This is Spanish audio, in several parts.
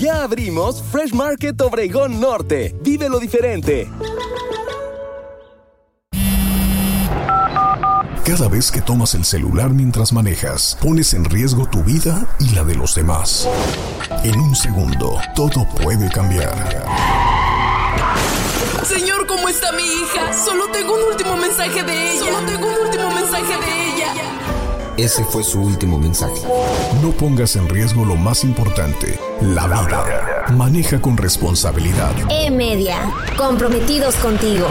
Ya abrimos Fresh Market Obregón Norte. Vívelo diferente. Cada vez que tomas el celular mientras manejas, pones en riesgo tu vida y la de los demás. En un segundo, todo puede cambiar. Señor, ¿cómo está mi hija? Solo tengo un último mensaje de ella. Ese fue su último mensaje. No pongas en riesgo lo más importante, la vida. Maneja con responsabilidad. E-Media, comprometidos contigo.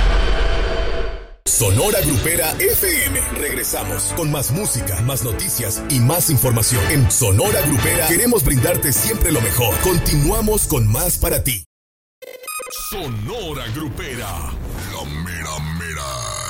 Sonora Grupera FM. Regresamos con más música, más noticias y más información. En Sonora Grupera queremos brindarte siempre lo mejor. Continuamos con más para ti. Sonora Grupera. La mera mera.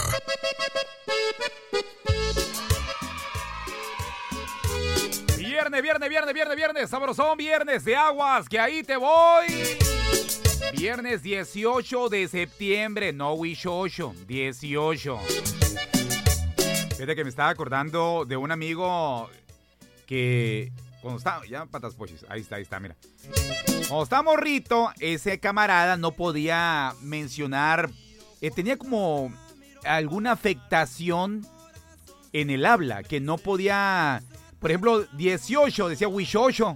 Viernes, sabrosón, viernes de aguas, que ahí te voy. Viernes 18 de septiembre, no 18, 18. Fíjate que me estaba acordando de un amigo que cuando estaba, ya patas pochis, ahí está, mira. Cuando estaba morrito, ese camarada no podía mencionar, tenía como alguna afectación en el habla, que no podía, por ejemplo, 18 decía huichocho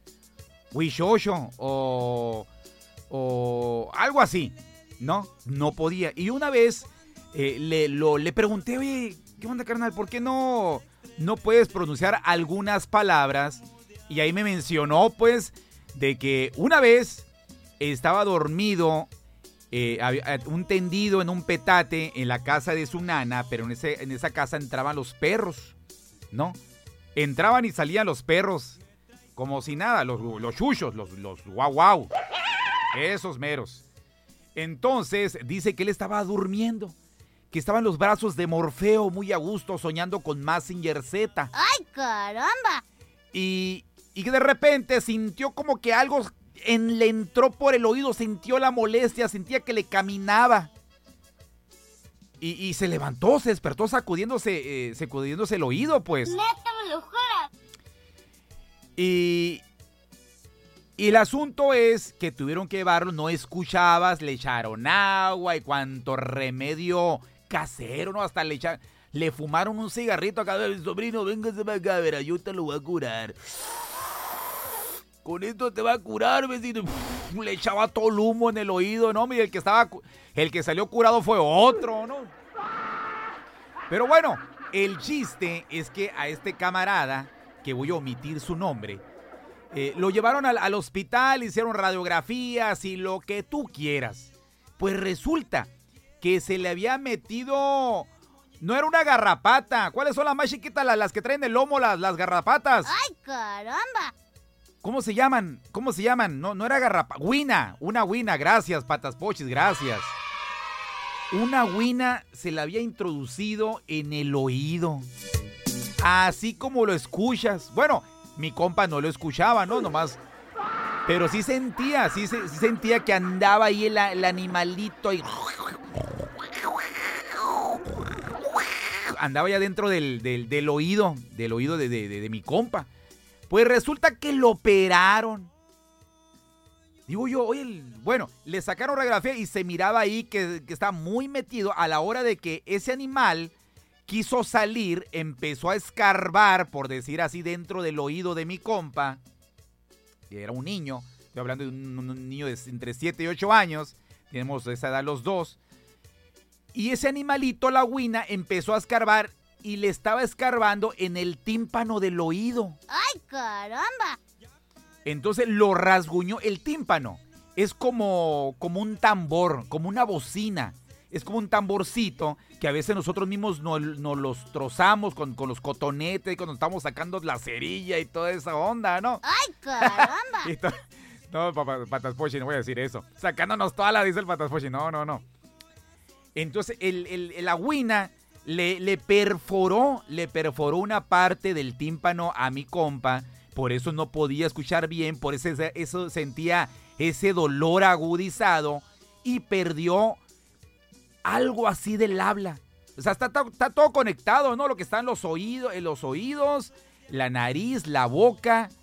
o algo así, ¿no? No podía. Y una vez le pregunté, oye, ¿qué onda, carnal? ¿Por qué no puedes pronunciar algunas palabras? Y ahí me mencionó, pues, de que una vez estaba dormido, un tendido en un petate en la casa de su nana, pero en esa casa entraban los perros, ¿no? Entraban y salían los perros, como si nada, los chuchos, los guau guau. Esos meros. Entonces, dice que él estaba durmiendo, que estaba en los brazos de Morfeo, muy a gusto, soñando con Mazinger Z. ¡Ay, caramba! Y que de repente sintió como que algo le entró por el oído, sintió la molestia, sentía que le caminaba. Y se levantó, se despertó sacudiéndose el oído, pues. ¡Neta, me lo juras! Y el asunto es que tuvieron que llevarlo, no escuchabas, le echaron agua y cuanto remedio casero, ¿no? Hasta le fumaron un cigarrito acá. Sobrino, véngase para acá, verá, yo te lo voy a curar. Con esto te va a curar, vecino. Le echaba todo el humo en el oído, ¿no? Y el que salió curado fue otro, ¿no? Pero bueno, el chiste es que a este camarada, que voy a omitir su nombre, lo llevaron al hospital, hicieron radiografías y lo que tú quieras. Pues resulta que se le había metido, no era una garrapata. ¿Cuáles son las más chiquitas, las que traen el lomo, las garrapatas? ¡Ay, caramba! ¿Cómo se llaman? No era garrapata. Una huina, gracias, patas pochis, gracias. Una huina se la había introducido en el oído. Así como lo escuchas. Bueno, mi compa no lo escuchaba, ¿no? Nomás. Pero sí sentía que andaba ahí el animalito ahí. Andaba ya dentro del oído de mi compa. Pues resulta que lo operaron. Digo yo, oye, bueno, le sacaron radiografía y se miraba ahí que estaba muy metido a la hora de que ese animal quiso salir, empezó a escarbar, por decir así, dentro del oído de mi compa, que era un niño, estoy hablando de un niño de entre 7 y 8 años, tenemos esa edad los dos, y ese animalito, la huina, empezó a escarbar y le estaba escarbando en el tímpano del oído. ¡Ay, caramba! Entonces lo rasguñó. El tímpano es como un tambor, como una bocina. Es como un tamborcito que a veces nosotros mismos nos los trozamos con los cotonetes cuando estamos sacando la cerilla y toda esa onda, ¿no? ¡Ay, caramba! No, patas pochi, no voy a decir eso. Sacándonos toda la, dice el patas pochi. No. Entonces la huina le perforó una parte del tímpano a mi compa. Por eso no podía escuchar bien, por eso sentía ese dolor agudizado y perdió algo así del habla. O sea, está todo conectado, ¿no? Lo que está en los oídos, la nariz, la boca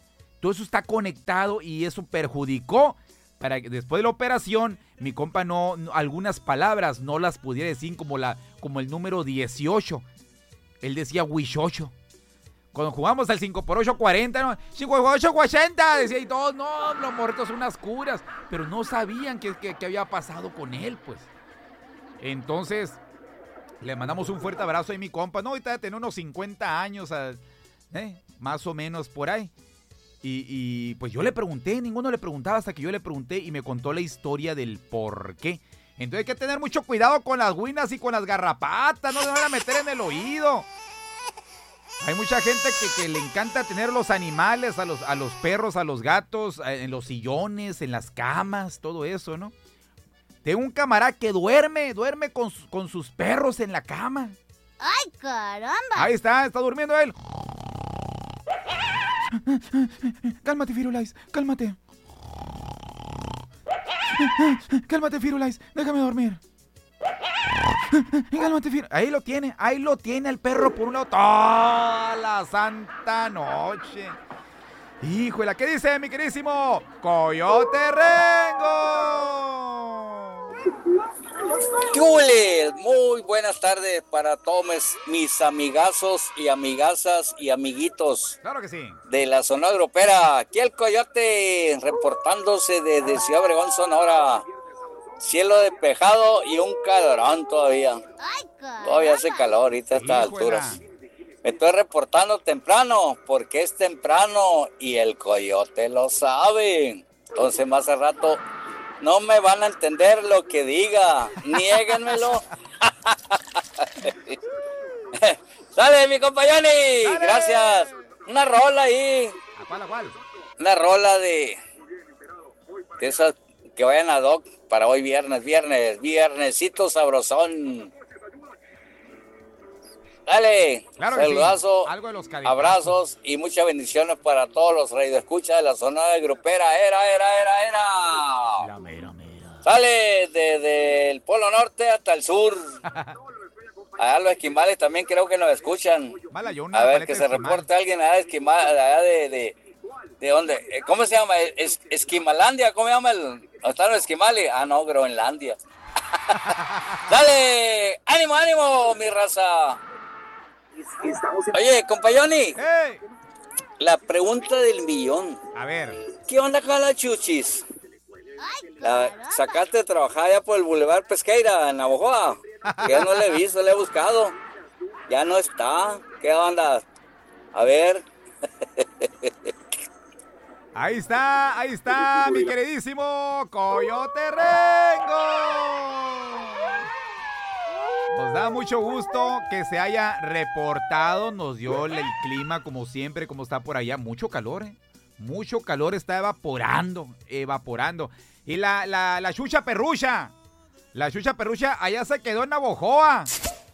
todo eso está conectado y eso perjudicó para que después de la operación mi compa no algunas palabras no las pudiera decir como el número 18. Él decía huichocho. Cuando jugamos al 5x8 40, ¿no? 5x8 80, decía, y todos, no, los morritos son unas curas, pero no sabían qué había pasado con él, pues. Entonces, le mandamos un fuerte abrazo a mi compa, no, ahorita tiene unos 50 años, más o menos por ahí. Y pues yo le pregunté, ninguno le preguntaba hasta que yo le pregunté y me contó la historia del por qué. Entonces hay que tener mucho cuidado con las guinas y con las garrapatas, no se van a meter en el oído. Hay mucha gente que le encanta tener los animales, a los perros, a los gatos, en los sillones, en las camas, todo eso, ¿no? Tengo un camarada que duerme con sus perros en la cama. ¡Ay, caramba! Ahí está durmiendo él. Cálmate, Firulais, cálmate. Cálmate, Firulais, déjame dormir. Cálmate, ahí lo tiene el perro por un lado toda la santa noche. Híjole, ¿qué dice mi queridísimo Coyote Rengo? ¿Qué huele? Muy buenas tardes para todos mis amigazos y amigazas y amiguitos. Claro que sí. De la Sonora Grupera. Aquí el Coyote reportándose desde Ciudad Obregón, Sonora. Cielo despejado y un calorón todavía. Todavía hace calor ahorita a estas alturas. Me estoy reportando temprano porque es temprano y el Coyote lo sabe. Entonces más al rato no me van a entender lo que diga. Niéguenmelo. Dale, mi compañero. Gracias. Una rola ahí. ¿A cuál? Una rola de esas que vayan a Doc para hoy viernesito sabrosón. Dale, claro, saludazo, sí. Algo de los abrazos y muchas bendiciones para todos los radioescuchas de la zona de Grupera. Era. La mera. Sale desde el Polo Norte hasta el sur. Allá los esquimales también creo que nos escuchan. A ver, que se reporte alguien allá de esquimal, allá de dónde. ¿Cómo se llama? Esquimalandia, ¿cómo se llama el? ¿Están los esquimales? Ah, no, Groenlandia. Dale, ánimo, mi raza. Oye, compañoni. Hey. La pregunta del millón. A ver. ¿Qué onda con la Chuchis? ¿Sacaste de trabajar allá por el Boulevard Pesqueira, en Navojoa? Ya no le he visto, le he buscado. Ya no está. ¿Qué onda? A ver. Ahí está, mi queridísimo Coyote Rengo. Nos da mucho gusto que se haya reportado, nos dio el clima como siempre, como está por allá. Mucho calor, mucho calor, está evaporando. Y la Chucha Perrucha, allá se quedó en Navojoa.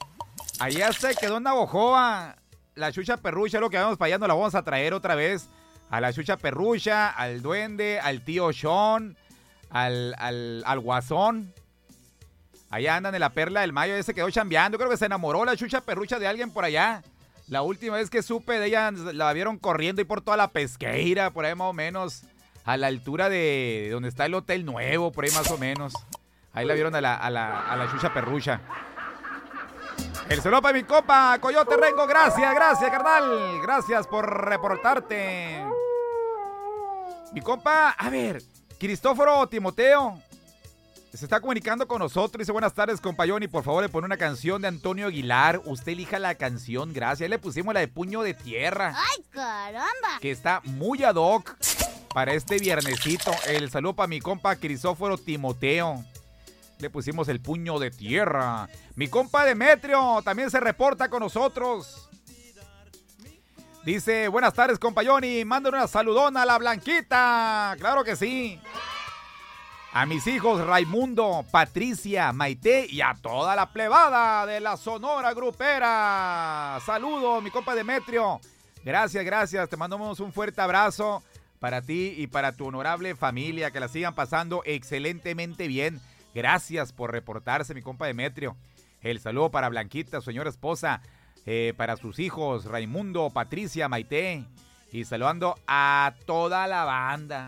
La Chucha Perrucha, lo que vamos para allá, nos la vamos a traer otra vez. A la Chucha Perrucha, al Duende, al tío Sean, al Guasón. Allá andan en la Perla del Mayo, ese quedó chambeando. Creo que se enamoró la Chucha Perrucha de alguien por allá. La última vez que supe de ella, la vieron corriendo y por toda la Pesqueira, por ahí más o menos. A la altura de donde está el Hotel Nuevo, por ahí más o menos. Ahí la vieron a la Chucha Perrucha. El saludo para mi copa, Coyote Rengo. Gracias, carnal. Gracias por reportarte. Mi compa, a ver, Cristóforo Timoteo se está comunicando con nosotros. Dice, buenas tardes, compayón, y por favor le pone una canción de Antonio Aguilar. Usted elija la canción, gracias. Ahí le pusimos la de Puño de Tierra. ¡Ay, caramba! Que está muy ad hoc para este viernesito. El saludo para mi compa Cristóforo Timoteo. Le pusimos el Puño de Tierra. Mi compa Demetrio también se reporta con nosotros. Dice, buenas tardes, compayón, y manda una saludona a la Blanquita. Claro que sí. A mis hijos Raimundo, Patricia, Maite y a toda la plebada de la Sonora Grupera. Saludo, mi compa Demetrio. Gracias. Te mandamos un fuerte abrazo para ti y para tu honorable familia. Que la sigan pasando excelentemente bien. Gracias por reportarse, mi compa Demetrio. El saludo para Blanquita, su señora esposa, para sus hijos Raimundo, Patricia, Maite y saludando a toda la banda.